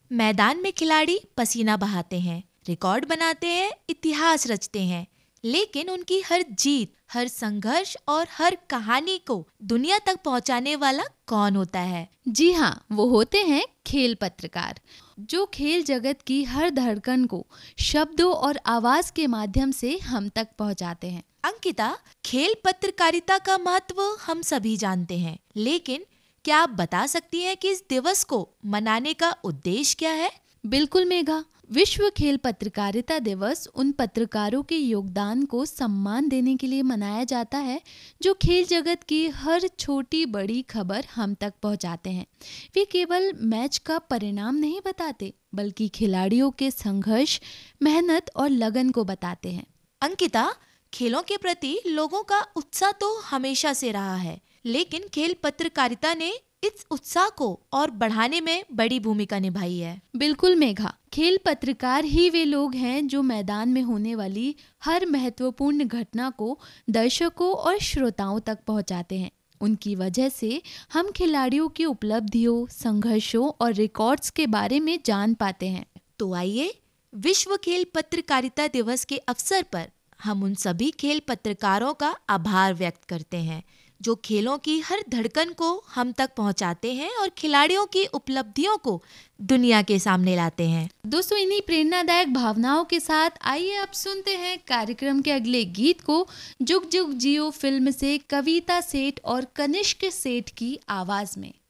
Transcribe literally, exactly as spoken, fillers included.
मैदान में खिलाड़ी पसीना बहाते हैं, रिकॉर्ड बनाते हैं, इतिहास रचते हैं, लेकिन उनकी हर जीत, हर संघर्ष और हर कहानी को दुनिया तक पहुंचाने वाला कौन होता है? जी हाँ, वो होते हैं खेल पत्रकार, जो खेल जगत की हर धड़कन को शब्दों और आवाज के माध्यम से हम तक पहुंचाते हैं। अंकिता, खेल पत्रकारिता का महत्व हम सभी जानते हैं, लेकिन क्या आप बता सकती हैं कि इस दिवस को मनाने का उद्देश्य क्या है? बिल्कुल मेघा, विश्व खेल पत्रकारिता दिवस उन पत्रकारों के योगदान को सम्मान देने के लिए मनाया जाता है जो खेल जगत की हर छोटी बड़ी खबर हम तक पहुंचाते हैं। वे केवल मैच का परिणाम नहीं बताते, बल्कि खिलाड़ियों के संघर्ष, मेहनत और लगन को बताते हैं। अंकिता, खेलों के प्रति लोगों का उत्साह तो हमेशा से रहा है, लेकिन खेल पत्रकारिता ने इस उत्साह को और बढ़ाने में बड़ी भूमिका निभाई है। बिल्कुल मेघा, खेल पत्रकार ही वे लोग हैं जो मैदान में होने वाली हर महत्वपूर्ण घटना को दर्शकों और श्रोताओं तक पहुंचाते हैं। उनकी वजह से हम खिलाड़ियों की उपलब्धियों, संघर्षों और रिकॉर्ड्स के बारे में जान पाते हैं। तो आइए, विश्व खेल पत्रकारिता दिवस के अवसर पर हम उन सभी खेल पत्रकारों का आभार व्यक्त करते हैं जो खेलों की हर धड़कन को हम तक पहुंचाते हैं और खिलाड़ियों की उपलब्धियों को दुनिया के सामने लाते हैं। दोस्तों, इन्हीं प्रेरणादायक भावनाओं के साथ आइए अब सुनते हैं कार्यक्रम के अगले गीत को, जुग जुग जियो फिल्म से कविता सेठ और कनिष्क सेठ की आवाज में।